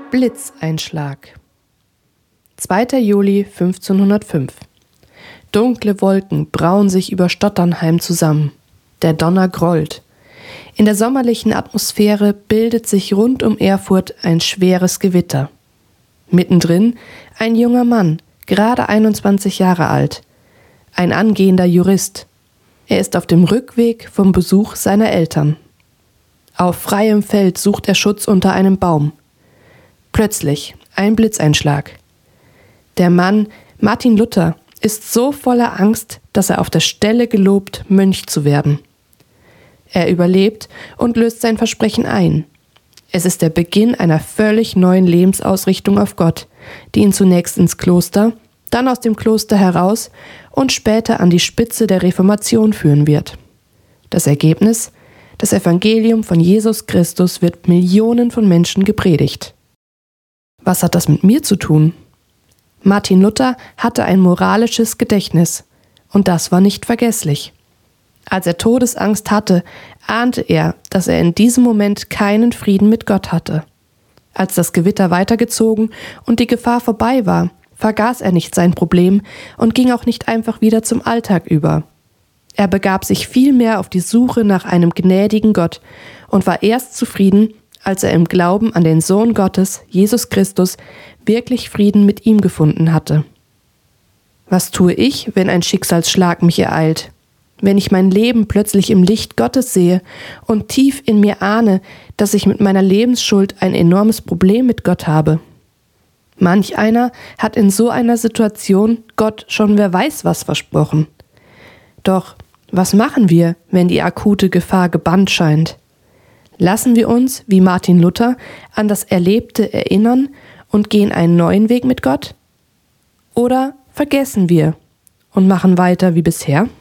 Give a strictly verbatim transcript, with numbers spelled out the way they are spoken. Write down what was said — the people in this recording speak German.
Blitzeinschlag. zweiter Juli fünfzehnhundertfünf. Dunkle Wolken brauen sich über Stotternheim zusammen. Der Donner grollt. In der sommerlichen Atmosphäre bildet sich rund um Erfurt ein schweres Gewitter. Mittendrin ein junger Mann, gerade einundzwanzig Jahre alt. Ein angehender Jurist. Er ist auf dem Rückweg vom Besuch seiner Eltern. Auf freiem Feld sucht er Schutz unter einem Baum. Plötzlich ein Blitzeinschlag. Der Mann, Martin Luther, ist so voller Angst, dass er auf der Stelle gelobt, Mönch zu werden. Er überlebt und löst sein Versprechen ein. Es ist der Beginn einer völlig neuen Lebensausrichtung auf Gott, die ihn zunächst ins Kloster, dann aus dem Kloster heraus und später an die Spitze der Reformation führen wird. Das Ergebnis? Das Evangelium von Jesus Christus wird Millionen von Menschen gepredigt. Was hat das mit mir zu tun? Martin Luther hatte ein moralisches Gedächtnis, und das war nicht vergesslich. Als er Todesangst hatte, ahnte er, dass er in diesem Moment keinen Frieden mit Gott hatte. Als das Gewitter weitergezogen und die Gefahr vorbei war, vergaß er nicht sein Problem und ging auch nicht einfach wieder zum Alltag über. Er begab sich vielmehr auf die Suche nach einem gnädigen Gott und war erst zufrieden, als er im Glauben an den Sohn Gottes, Jesus Christus, wirklich Frieden mit ihm gefunden hatte. Was tue ich, wenn ein Schicksalsschlag mich ereilt? Wenn ich mein Leben plötzlich im Licht Gottes sehe und tief in mir ahne, dass ich mit meiner Lebensschuld ein enormes Problem mit Gott habe? Manch einer hat in so einer Situation Gott schon wer weiß was versprochen. Doch was machen wir, wenn die akute Gefahr gebannt scheint? Lassen wir uns, wie Martin Luther, an das Erlebte erinnern und gehen einen neuen Weg mit Gott? Oder vergessen wir und machen weiter wie bisher?